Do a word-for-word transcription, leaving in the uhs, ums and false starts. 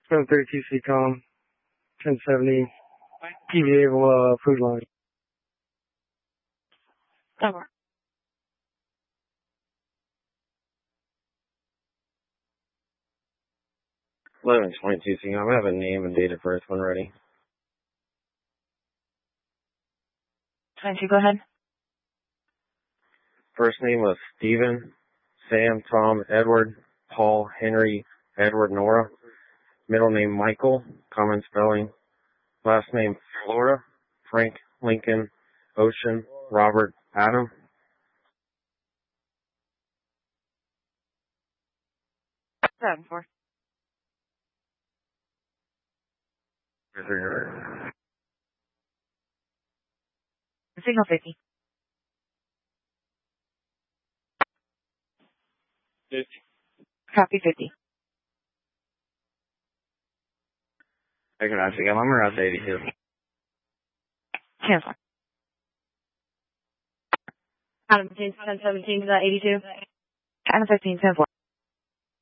seven thirty-two C COM, ten seventy, T V A uh, food line. Over. eleven twenty-two C COM, I have a name and date of birth when ready. twenty-two, go ahead. First name was Stephen, Sam, Tom, Edward, Paul, Henry, Edward, Nora. Middle name Michael, common spelling. Last name Flora, Frank, Lincoln, Ocean, Robert, Adam. seven four. Signal fifty. fifty. Copy fifty. I can actually get, I'm around eighty-two. Cancel. Adam fifteen, ten seventeen, is that eighty-two? Adam fifteen, ten four.